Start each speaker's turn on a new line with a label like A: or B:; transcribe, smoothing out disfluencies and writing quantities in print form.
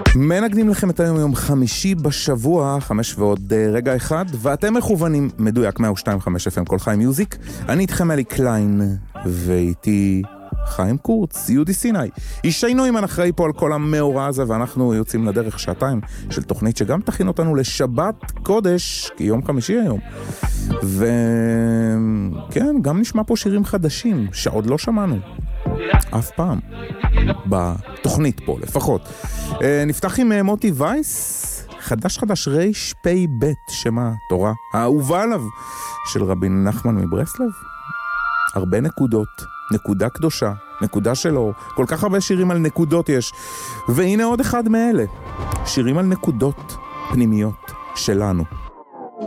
A: מנגנים לכם את היום יום חמישי בשבוע, 5 ועוד רגע אחד, ואתם מכוונים מדויק 102.5 FM כל חיים מיוזיק. אני איתכם אלי קליין, ואיתי חיים קורץ, יהודי סיני. אישיינו אימן אחראי פה על כל המאורע הזה, ואנחנו יוצאים לדרך שעתיים של תוכנית שגם תכין אותנו לשבת קודש, כי יום חמישי היום. וכן, גם נשמע פה שירים חדשים שעוד לא שמענו אף פעם בתוכנית פה לפחות. נפתח עם מוטי וייס, חדש רייש פי בית, שמה תורה האהובה עליו של רבי נחמן מברסלב. הרבה נקודות, נקודה קדושה, נקודה שלו, כל כך הרבה שירים על נקודות יש, והנה עוד אחד מאלה, שירים על נקודות פנימיות שלנו.